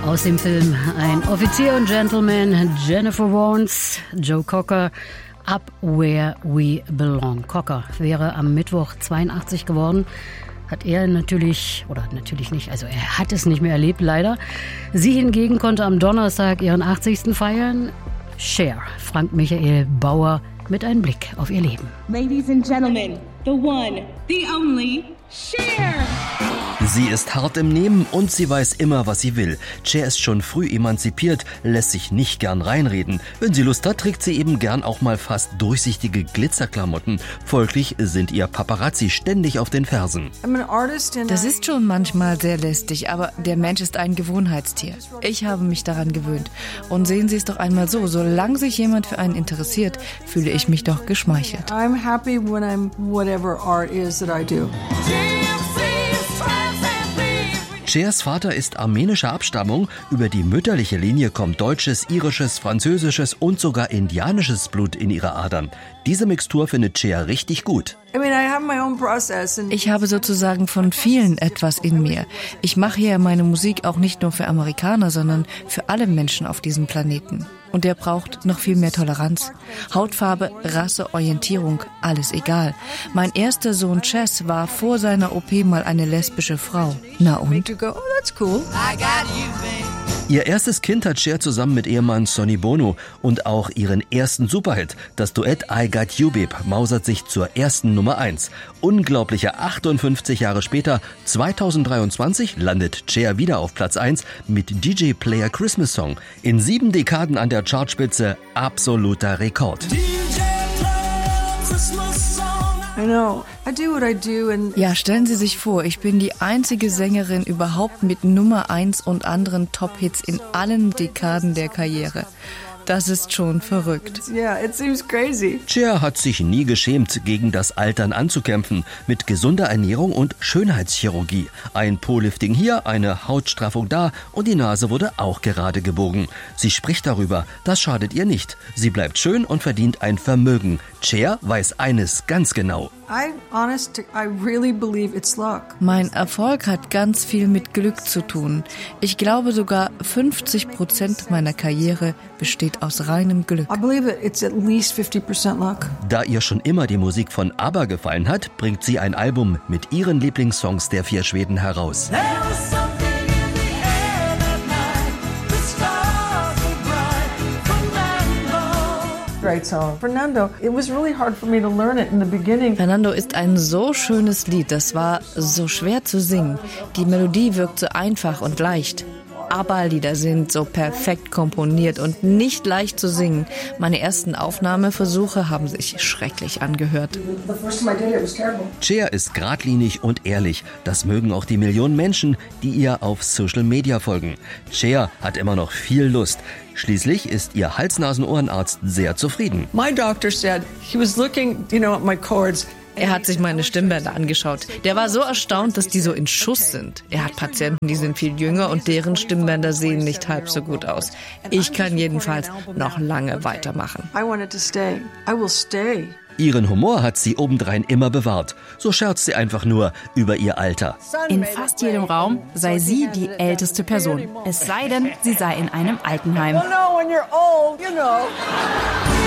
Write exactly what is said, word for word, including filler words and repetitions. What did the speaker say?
Aus dem Film Ein Offizier und Gentleman, Jennifer Warnes, Joe Cocker, Up Where We Belong. Cocker wäre am Mittwoch zweiundachtzig geworden. Hat er natürlich, oder natürlich nicht, also er hat es nicht mehr erlebt, leider. Sie hingegen konnte am Donnerstag ihren achtzigsten feiern. Cher, Frank Michael Bauer mit einem Blick auf ihr Leben. Ladies and Gentlemen, the one, the only, Cher! Sie ist hart im Nehmen und sie weiß immer, was sie will. Cher ist schon früh emanzipiert, lässt sich nicht gern reinreden. Wenn sie Lust hat, trägt sie eben gern auch mal fast durchsichtige Glitzerklamotten. Folglich sind ihr Paparazzi ständig auf den Fersen. Das ist schon manchmal sehr lästig, aber der Mensch ist ein Gewohnheitstier. Ich habe mich daran gewöhnt. Und sehen Sie es doch einmal so, solange sich jemand für einen interessiert, fühle ich mich doch geschmeichelt. I'm happy when I'm whatever art is that I do. Chers Vater ist armenischer Abstammung. Über die mütterliche Linie kommt deutsches, irisches, französisches und sogar indianisches Blut in ihre Adern. Diese Mixtur findet Cher richtig gut. Ich habe sozusagen von vielen etwas in mir. Ich mache hier meine Musik auch nicht nur für Amerikaner, sondern für alle Menschen auf diesem Planeten. Und der braucht noch viel mehr Toleranz. Hautfarbe, Rasse, Orientierung, alles egal. Mein erster Sohn Chess war vor seiner O P mal eine lesbische Frau. Na und? Ihr erstes Kind hat Cher zusammen mit Ehemann Sonny Bono und auch ihren ersten Superhit. Das Duett I Got You Babe mausert sich zur ersten Nummer eins. Unglaubliche achtundfünfzig Jahre später, zweitausenddreiundzwanzig, landet Cher wieder auf Platz eins mit D J Player Christmas Song. In sieben Dekaden an der Chartspitze, absoluter Rekord. Ja, stellen Sie sich vor, ich bin die einzige Sängerin überhaupt mit Nummer eins und anderen Top-Hits in allen Dekaden der Karriere. Das ist schon verrückt. Yeah, it seems crazy. Cher hat sich nie geschämt, gegen das Altern anzukämpfen. Mit gesunder Ernährung und Schönheitschirurgie. Ein Po-Lifting hier, eine Hautstraffung da und die Nase wurde auch gerade gebogen. Sie spricht darüber, das schadet ihr nicht. Sie bleibt schön und verdient ein Vermögen. Cher weiß eines ganz genau. I honest, I really believe it's luck. Mein Erfolg hat ganz viel mit Glück zu tun. Ich glaube sogar fünfzig Prozent meiner Karriere besteht aus reinem Glück. I believe that it's at least fifty percent luck. Da ihr schon immer die Musik von ABBA gefallen hat, bringt sie ein Album mit ihren Lieblingssongs der vier Schweden heraus. Great song. Fernando, it was really hard for me to learn it in the beginning. Fernando ist ein so schönes Lied, das war so schwer zu singen. Die Melodie wirkt so einfach und leicht. ABBA-Lieder sind so perfekt komponiert und nicht leicht zu singen. Meine ersten Aufnahmeversuche haben sich schrecklich angehört. Cher ist geradlinig und ehrlich. Das mögen auch die Millionen Menschen, die ihr auf Social Media folgen. Cher hat immer noch viel Lust. Schließlich ist ihr Hals-Nasen-Ohrenarzt sehr zufrieden. My doctor said he was looking, you know, at my chords. Er hat sich meine Stimmbänder angeschaut. Der war so erstaunt, dass die so in Schuss sind. Er hat Patienten, die sind viel jünger und deren Stimmbänder sehen nicht halb so gut aus. Ich kann jedenfalls noch lange weitermachen. I wanted to stay. I will stay. Ihren Humor hat sie obendrein immer bewahrt. So scherzt sie einfach nur über ihr Alter. In fast jedem Raum sei sie die älteste Person. Es sei denn, sie sei in einem Altenheim. Well, no, when you're old, you know.